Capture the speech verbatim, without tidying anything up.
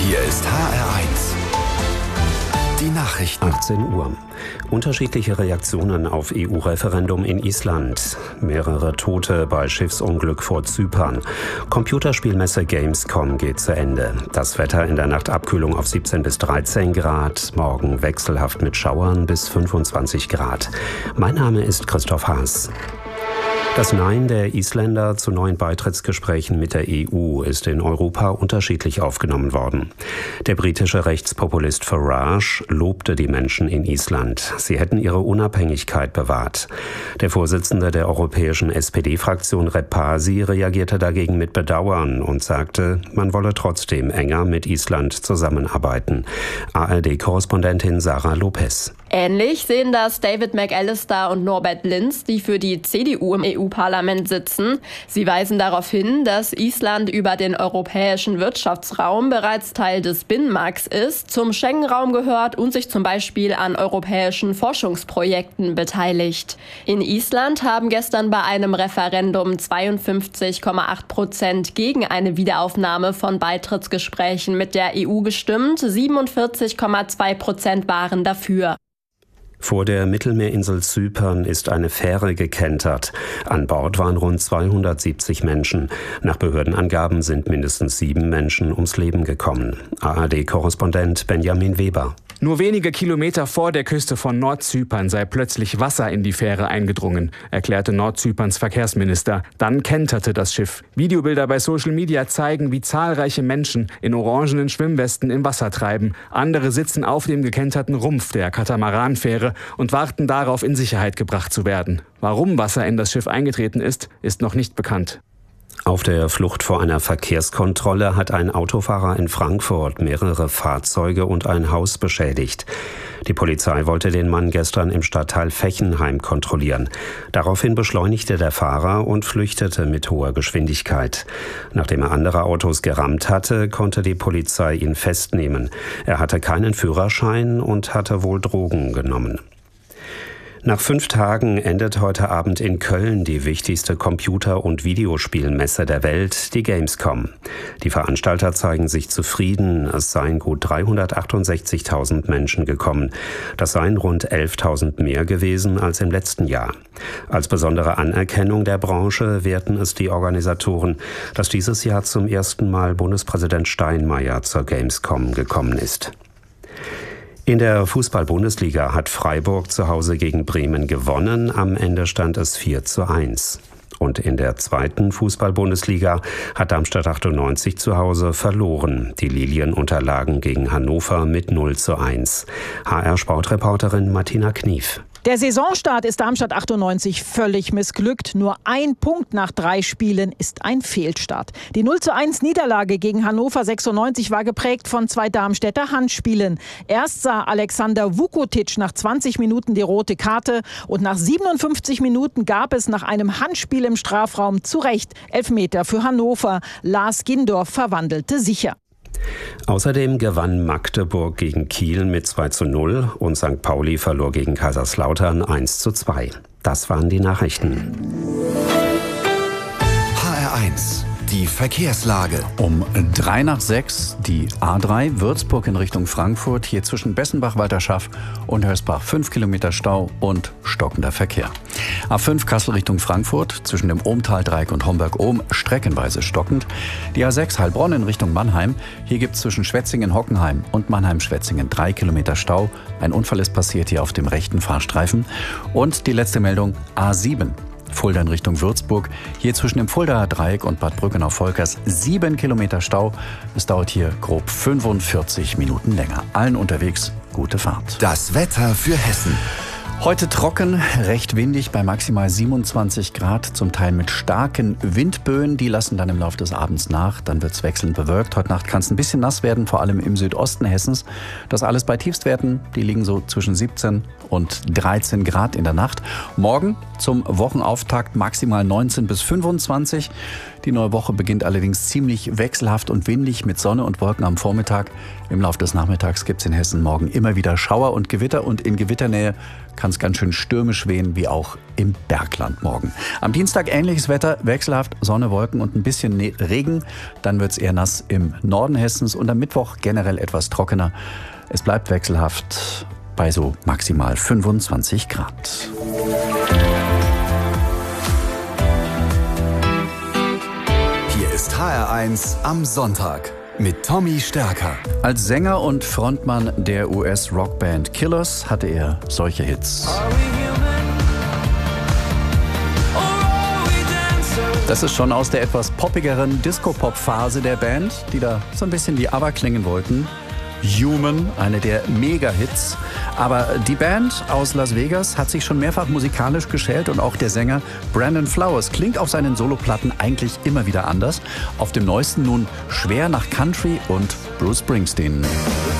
Hier ist H R eins. Die Nachrichten. achtzehn Uhr. Unterschiedliche Reaktionen auf E U-Referendum in Island. Mehrere Tote bei Schiffsunglück vor Zypern. Computerspielmesse Gamescom geht zu Ende. Das Wetter in der Nacht Abkühlung auf siebzehn bis dreizehn Grad. Morgen wechselhaft mit Schauern bis fünfundzwanzig Grad. Mein Name ist Christoph Haas. Das Nein der Isländer zu neuen Beitrittsgesprächen mit der E U ist in Europa unterschiedlich aufgenommen worden. Der britische Rechtspopulist Farage lobte die Menschen in Island. Sie hätten ihre Unabhängigkeit bewahrt. Der Vorsitzende der europäischen S P D-Fraktion Repasi reagierte dagegen mit Bedauern und sagte, man wolle trotzdem enger mit Island zusammenarbeiten. A R D-Korrespondentin Sarah Lopez. Ähnlich sehen das David McAllister und Norbert Linz, die für die C D U im E U-Parlament sitzen. Sie weisen darauf hin, dass Island über den europäischen Wirtschaftsraum bereits Teil des Binnenmarkts ist, zum Schengen-Raum gehört und sich zum Beispiel an europäischen Forschungsprojekten beteiligt. In Island haben gestern bei einem Referendum zweiundfünfzig Komma acht Prozent gegen eine Wiederaufnahme von Beitrittsgesprächen mit der E U gestimmt, siebenundvierzig Komma zwei Prozent waren dafür. Vor der Mittelmeerinsel Zypern ist eine Fähre gekentert. An Bord waren rund zweihundertsiebzig Menschen. Nach Behördenangaben sind mindestens sieben Menschen ums Leben gekommen. A R D-Korrespondent Benjamin Weber. Nur wenige Kilometer vor der Küste von Nordzypern sei plötzlich Wasser in die Fähre eingedrungen, erklärte Nordzyperns Verkehrsminister. Dann kenterte das Schiff. Videobilder bei Social Media zeigen, wie zahlreiche Menschen in orangenen Schwimmwesten im Wasser treiben. Andere sitzen auf dem gekenterten Rumpf der Katamaranfähre und warten darauf, in Sicherheit gebracht zu werden. Warum Wasser in das Schiff eingetreten ist, ist noch nicht bekannt. Auf der Flucht vor einer Verkehrskontrolle hat ein Autofahrer in Frankfurt mehrere Fahrzeuge und ein Haus beschädigt. Die Polizei wollte den Mann gestern im Stadtteil Fechenheim kontrollieren. Daraufhin beschleunigte der Fahrer und flüchtete mit hoher Geschwindigkeit. Nachdem er andere Autos gerammt hatte, konnte die Polizei ihn festnehmen. Er hatte keinen Führerschein und hatte wohl Drogen genommen. Nach fünf Tagen endet heute Abend in Köln die wichtigste Computer- und Videospielmesse der Welt, die Gamescom. Die Veranstalter zeigen sich zufrieden. Es seien gut dreihundertachtundsechzigtausend Menschen gekommen. Das seien rund elftausend mehr gewesen als im letzten Jahr. Als besondere Anerkennung der Branche werten es die Organisatoren, dass dieses Jahr zum ersten Mal Bundespräsident Steinmeier zur Gamescom gekommen ist. In der Fußball-Bundesliga hat Freiburg zu Hause gegen Bremen gewonnen. Am Ende stand es vier zu eins. Und in der zweiten Fußball-Bundesliga hat Darmstadt achtundneunzig zu Hause verloren. Die Lilien unterlagen gegen Hannover mit null zu eins. H R-Sportreporterin Martina Knief. Der Saisonstart ist Darmstadt achtundneunzig völlig missglückt. Nur ein Punkt nach drei Spielen ist ein Fehlstart. Die null zu eins Niederlage gegen Hannover sechsundneunzig war geprägt von zwei Darmstädter Handspielen. Erst sah Alexander Vukotic nach zwanzig Minuten die rote Karte und nach siebenundfünfzig Minuten gab es nach einem Handspiel im Strafraum zu Recht Elfmeter für Hannover. Lars Gindorf verwandelte sicher. Außerdem gewann Magdeburg gegen Kiel mit zwei zu null und Sankt Pauli verlor gegen Kaiserslautern eins zu zwei. Das waren die Nachrichten. H R eins. Die Verkehrslage. Um drei nach sechs die A drei Würzburg in Richtung Frankfurt. Hier zwischen Bessenbach-Walterschaff und Hörsbach fünf Kilometer Stau und stockender Verkehr. A fünf Kassel Richtung Frankfurt zwischen dem Ohmtal-Dreieck und Homberg-Ohm streckenweise stockend. Die A sechs Heilbronn in Richtung Mannheim. Hier gibt es zwischen Schwetzingen-Hockenheim und Mannheim-Schwetzingen drei Kilometer Stau. Ein Unfall ist passiert hier auf dem rechten Fahrstreifen. Und die letzte Meldung A sieben. Fulda in Richtung Würzburg. Hier zwischen dem Fuldaer Dreieck und Bad Brückenau-Volkers sieben Kilometer Stau. Es dauert hier grob fünfundvierzig Minuten länger. Allen unterwegs gute Fahrt. Das Wetter für Hessen. Heute trocken, recht windig bei maximal siebenundzwanzig Grad, zum Teil mit starken Windböen. Die lassen dann im Laufe des Abends nach. Dann wird es wechselnd bewölkt. Heute Nacht kann es ein bisschen nass werden, vor allem im Südosten Hessens. Das alles bei Tiefstwerten. Die liegen so zwischen siebzehn und dreizehn Grad in der Nacht. Morgen zum Wochenauftakt maximal neunzehn bis fünfundzwanzig. Die Die neue Woche beginnt allerdings ziemlich wechselhaft und windig mit Sonne und Wolken am Vormittag. Im Laufe des Nachmittags gibt es in Hessen morgen immer wieder Schauer und Gewitter und in Gewitternähe kann es ganz schön stürmisch wehen, wie auch im Bergland morgen. Am Dienstag ähnliches Wetter, wechselhaft, Sonne, Wolken und ein bisschen Regen. Dann wird es eher nass im Norden Hessens und am Mittwoch generell etwas trockener. Es bleibt wechselhaft bei so maximal fünfundzwanzig Grad. Hier ist H R eins am Sonntag mit Tommy Stärker. Als Sänger und Frontmann der U S-Rockband Killers hatte er solche Hits. Das ist schon aus der etwas poppigeren Disco-Pop-Phase der Band, die da so ein bisschen wie ABBA klingen wollten. Human, eine der Mega-Hits. Aber die Band aus Las Vegas hat sich schon mehrfach musikalisch geschält und auch der Sänger Brandon Flowers klingt auf seinen Soloplatten eigentlich immer wieder anders. Auf dem neuesten nun schwer nach Country und Bruce Springsteen.